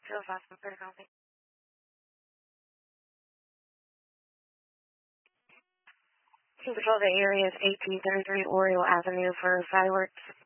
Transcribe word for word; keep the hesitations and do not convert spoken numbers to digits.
Two oh five, pretty copy. Team Patrol, the area is eighteen thirty-three Oriole Avenue for fireworks.